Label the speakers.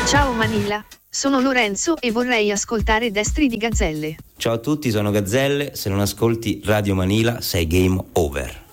Speaker 1: Ciao Manila, sono Lorenzo e vorrei ascoltare Destri di Gazzelle.
Speaker 2: Ciao a tutti, sono Gazzelle, se non ascolti Radio Manila sei game over.